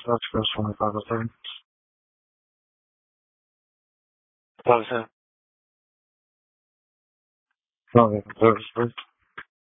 That's gross 25 a third. What was that? Not even service, please.